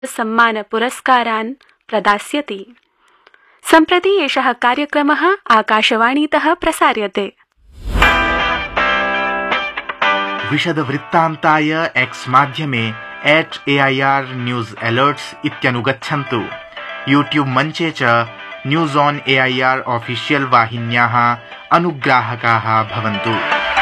सम्मान पुरस्कारान् प्रदास्यति। सम्प्रति एषः कार्यक्रमः आकाशवाणीतः प्रसार्यते। विशदवृत्तान्ताय एक्स माध्यमे @AIR न्यूज अलर्ट्स इत्यनुगच्छन्तु। यूट्यूब मञ्चे च न्यूज ऑन AIR ऑफिशियल वाहिन्याः अनुग्राहकाः भवन्तु।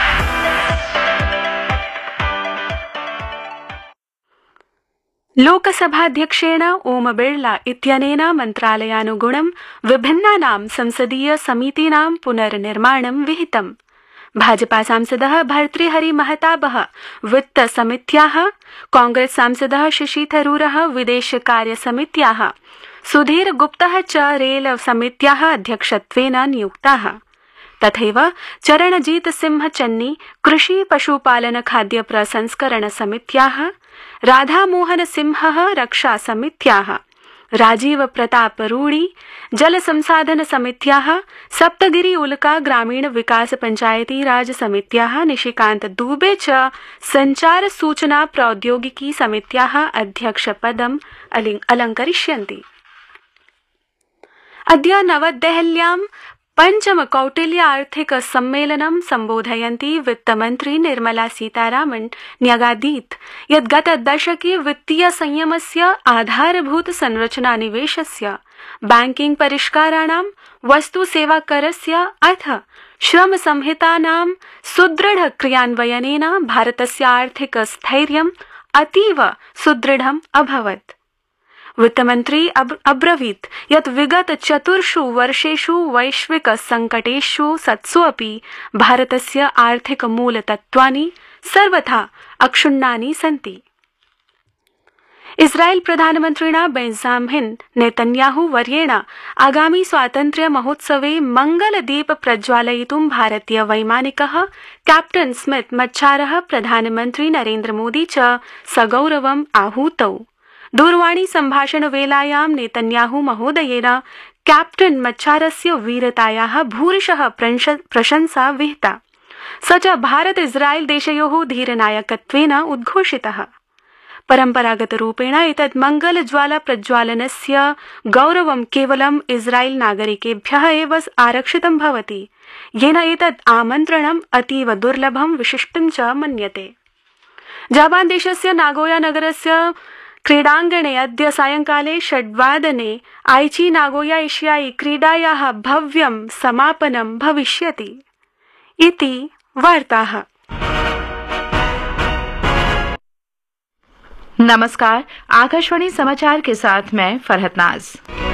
लोकसभाध्यक्षेण ओम बिड़ला इत्यनेन मन्त्रालयानुगुणं विभिन्नानां संसदीय समितीनां पुनर्निर्माणं विहितम्। भाजपा सांसदः भर्तृहरि महताबः वित्त समित्याः, कांग्रेस सांसदः शशि थरूरः विदेश कार्य समित्याः, सुधीर गुप्तः च रेल समित्याः अध्यक्षत्वेन नियुक्ताः। तथैव चरणजीत सिंह चन्नी कृषि पशुपालन खाद्य प्रसंस्करण समित्याः, राधामोहन सिंहः रक्षा समित्याः, राजीव प्रताप रूडी जल संसाधन समित्याः, सप्तगिरि उल्का ग्रामीण विकास पंचायती राज समित्याः, निशिकांत दुबे च संचार सूचना प्रौद्योगिकी समित्याः अध्यक्षपदम् अलंकरिष्यन्ति। अद्य नवदेहल्यां पंचम कौटिल्य आर्थिक सम्मेलनं सम्बोधयन्ती वित्तमन्त्री निर्मला सीतारामन् न्यगादीत् यत् गतदशके वित्तीय संयमस्य आधारभूत संरचना निवेशस्य, बैंकिंग परिष्काराणां, वस्तु सेवा करस्य अथ श्रम संहितानां सुदृढ क्रियान्वयनेन भारतस्य आर्थिक स्थैर्यम् अतीव सुदृढम् अभवत्। वित्तमन्त्री अब्रवीत् यत् विगत 4 वर्षेषु वैश्विक संकटेषु सत्सु भारतस्य आर्थिक मूलतत्त्वानि सर्वथा अक्षुण्णानि सन्ति। इस्राएल प्रधानमन्त्रिणा बेंजामिन नेतन्याहू वर्येण आगामी स्वातन्त्र्य महोत्सवे मंगलदीप प्रज्वालयितुं भारतीय वैमानिकः कैप्टन स्मिथ मच्छारः प्रधानमन्त्री नरेन्द्र मोदी च सगौरवम् आहूतौ। दूरवाणी सम्भाषण वेलायां नेतन्याहू महोदयेन कैप्टन मच्छारस्य वीरतायाः भूरिशः प्रशंसा विहिता। स च भारत इस्राएल देशयोः धीरनायकत्वेन उद्घोषितः। परम्परागतरूपेण एतत् मंगलज्वाला प्रज्वालनस्य गौरवं केवलं इस्राएल नागरिकेभ्यः एव आरक्षितं भवति, येन एतत् आमन्त्रणम् अतीव दुर्लभं विशिष्टं च मन्यते। जापान देशस्य नागोया नगरस्य क्रीडाङ्गणे अद्य सायंकाले 6:00 आइची नागोया एशियाई क्रीडायाः भव्यं समापनं भविष्यति। इति वार्ताः। नमस्कार, आकाशवाणी समाचार के साथ मैं फरहत नाज।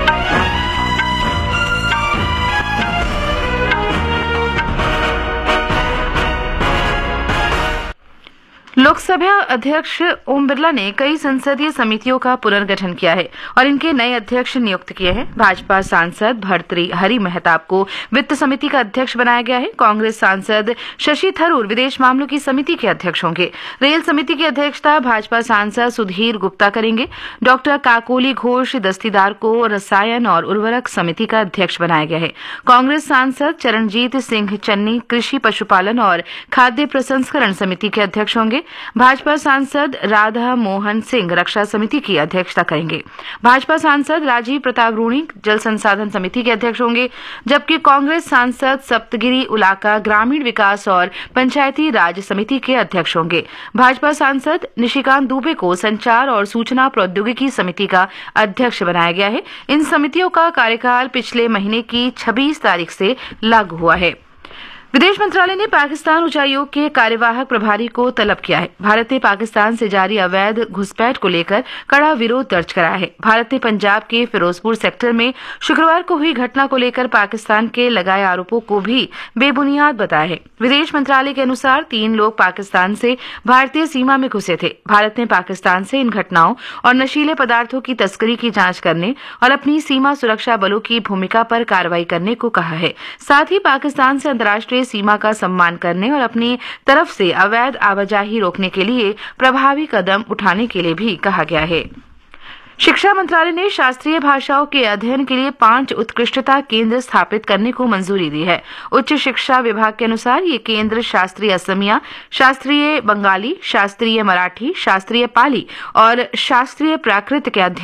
लोकसभा अध्यक्ष ओम बिरला ने कई संसदीय समितियों का पुनर्गठन किया है और इनके नए अध्यक्ष नियुक्त किए हैं। भाजपा सांसद भर्तृहरि महताब को वित्त समिति का अध्यक्ष बनाया गया है। कांग्रेस सांसद शशि थरूर विदेश मामलों की समिति के अध्यक्ष होंगे। रेल समिति की अध्यक्षता भाजपा सांसद सुधीर गुप्ता करेंगे। डॉक्टर काकोली घोष दस्तीदार को रसायन और उर्वरक समिति का अध्यक्ष बनाया गया है। कांग्रेस सांसद चरणजीत सिंह चन्नी कृषि पशुपालन और खाद्य प्रसंस्करण समिति के अध्यक्ष होंगे। भाजपा सांसद राधा मोहन सिंह रक्षा समिति की अध्यक्षता करेंगे। भाजपा सांसद राजीव प्रताप रूडी जल संसाधन समिति के अध्यक्ष होंगे, जबकि कांग्रेस सांसद सप्तगिरि उलाका ग्रामीण विकास और पंचायती राज समिति के अध्यक्ष होंगे। भाजपा सांसद निशिकांत दुबे को संचार और सूचना प्रौद्योगिकी समिति का अध्यक्ष बनाया गया है। इन समितियों का कार्यकाल पिछले महीने की 26 तारीख से लागू हुआ है। विदेश मंत्रालय ने पाकिस्तान उच्चायोग के कार्यवाहक प्रभारी को तलब किया है। भारत ने पाकिस्तान से जारी अवैध घुसपैठ को लेकर कड़ा विरोध दर्ज कराया है। भारत ने पंजाब के फिरोजपुर सेक्टर में शुक्रवार को हुई घटना को लेकर पाकिस्तान के लगाए आरोपों को भी बेबुनियाद बताया है। विदेश मंत्रालय के अनुसार 3 लोग पाकिस्तान से भारतीय सीमा में घुसे थे। भारत ने पाकिस्तान से इन घटनाओं और नशीले पदार्थों की तस्करी की जांच करने और अपनी सीमा सुरक्षा बलों की भूमिका पर कार्रवाई करने को कहा है। साथ ही पाकिस्तान से अंतर्राष्ट्रीय सीमा का सम्मान करने और अपनी तरफ से अवैध आवाजाही रोकने के लिए प्रभावी कदम उठाने के लिए भी कहा गया है। शिक्षा मंत्रालय ने शास्त्रीय भाषाओं के अध्ययन के लिए 5 उत्कृष्टता केंद्र स्थापित करने को मंजूरी दी है। उच्च शिक्षा विभाग के अनुसार ये केंद्र शास्त्रीय असमिया, शास्त्रीय बंगाली, शास्त्रीय मराठी, शास्त्रीय पाली और शास्त्रीय प्राकृत के अध्ययन